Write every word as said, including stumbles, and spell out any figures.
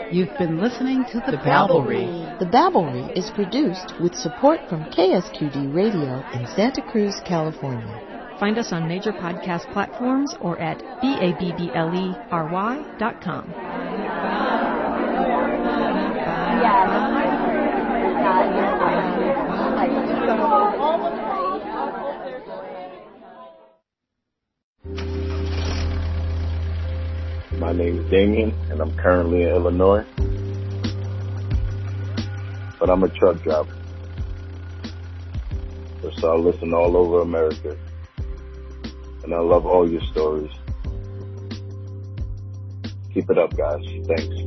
You've been listening to The Babblery. The Babblery is produced with support from K S Q D Radio in Santa Cruz, California. Find us on major podcast platforms or at B A B B L E R Y dot com. My name is Damien, and I'm currently in Illinois, but I'm a truck driver. So I listen all over America, and I love all your stories. Keep it up, guys. Thanks.